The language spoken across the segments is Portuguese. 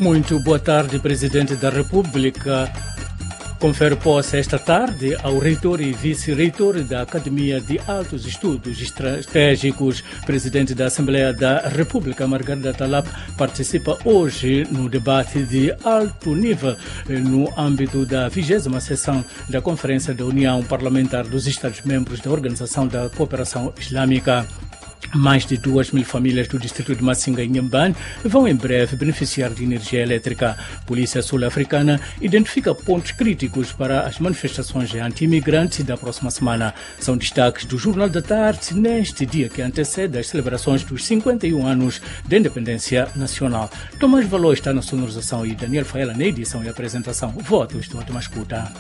Muito boa tarde, Presidente da República. Confere posse esta tarde ao reitor e vice-reitor da Academia de Altos Estudos Estratégicos. Presidente da Assembleia da República, Margarida Talap, participa hoje no debate de alto nível no âmbito da 20ª sessão da Conferência da União Parlamentar dos Estados-Membros da Organização da Cooperação Islâmica. Mais de 2.000 famílias do distrito de Massinga, em Inhambane, vão em breve beneficiar de energia elétrica. Polícia sul-africana identifica pontos críticos para as manifestações anti-imigrantes da próxima semana. São destaques do Jornal da Tarde neste dia que antecede as celebrações dos 51 anos da independência nacional. Tomás Valor está na sonorização e Daniel Faela na edição e apresentação. Votos de ótima escuta.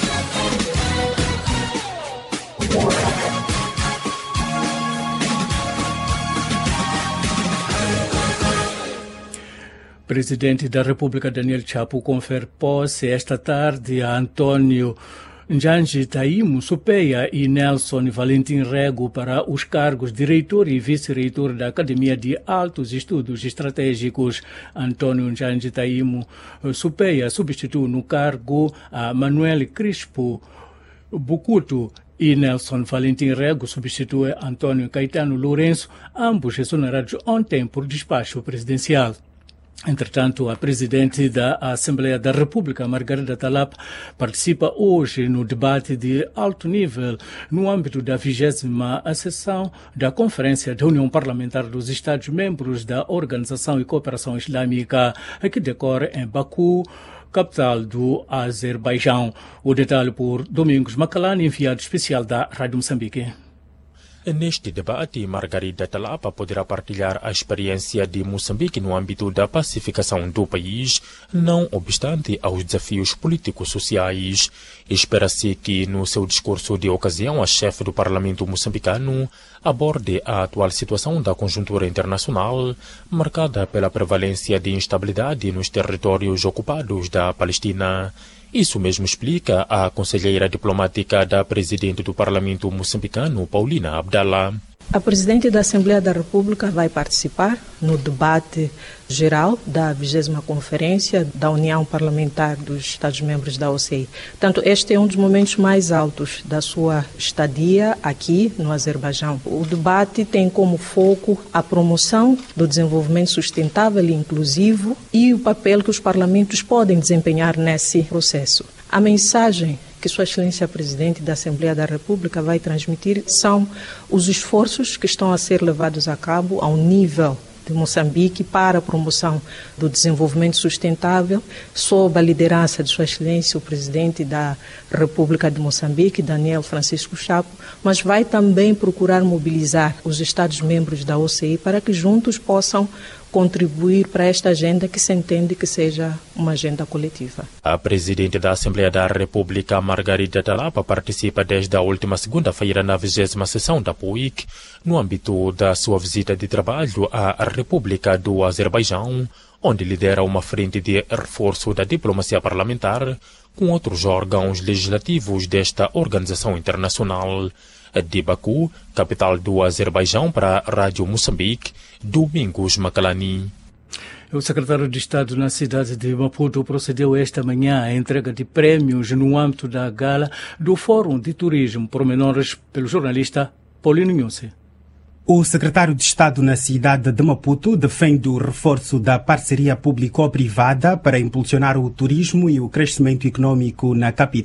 Presidente da República, Daniel Chapo, confere posse esta tarde a Antônio Njanji Taimu Supeia e Nelson Valentim Rego para os cargos de reitor e vice-reitor da Academia de Altos Estudos Estratégicos. Antônio Njanji Taimu Supeia substitui no cargo a Manuel Crispo Bucuto e Nelson Valentim Rego substitui Antônio Caetano Lourenço, ambos exonerados ontem por despacho presidencial. Entretanto, a Presidente da Assembleia da República, Margarida Talap, participa hoje no debate de alto nível no âmbito da 20ª sessão da Conferência da União Parlamentar dos Estados-Membros da Organização e Cooperação Islâmica, que decorre em Baku, capital do Azerbaijão. O detalhe por Domingos Macalani, enviado especial da Rádio Moçambique. Neste debate, Margarida Talapa poderá partilhar a experiência de Moçambique no âmbito da pacificação do país, não obstante aos desafios políticos-sociais. Espera-se que, no seu discurso de ocasião, a chefe do Parlamento moçambicano aborde a atual situação da conjuntura internacional, marcada pela prevalência de instabilidade nos territórios ocupados da Palestina. Isso mesmo explica a conselheira diplomática da Presidente do Parlamento moçambicano, Paulina Abdallah. A Presidente da Assembleia da República vai participar no debate geral da 20ª Conferência da União Parlamentar dos Estados-Membros da OCI. Portanto, este é um dos momentos mais altos da sua estadia aqui no Azerbaijão. O debate tem como foco a promoção do desenvolvimento sustentável e inclusivo e o papel que os parlamentos podem desempenhar nesse processo. A mensagem que Sua Excelência Presidente da Assembleia da República vai transmitir são os esforços que estão a ser levados a cabo ao nível de Moçambique para a promoção do desenvolvimento sustentável, sob a liderança de Sua Excelência o Presidente da República de Moçambique, Daniel Francisco Chapo, mas vai também procurar mobilizar os Estados-membros da OCI para que juntos possam contribuir para esta agenda que se entende que seja uma agenda coletiva. A Presidente da Assembleia da República, Margarida Talapa, participa desde a última segunda-feira na 20ª sessão da PUIC, no âmbito da sua visita de trabalho à República do Azerbaijão, onde lidera uma frente de reforço da diplomacia parlamentar com outros órgãos legislativos desta organização internacional. De Baku, capital do Azerbaijão, para a Rádio Moçambique, Domingos Macalani. O secretário de Estado na cidade de Maputo procedeu esta manhã à entrega de prêmios no âmbito da gala do Fórum de Turismo, pormenores pelo jornalista Paulino Nhusse. O secretário de Estado na cidade de Maputo defende o reforço da parceria público-privada para impulsionar o turismo e o crescimento econômico na capital.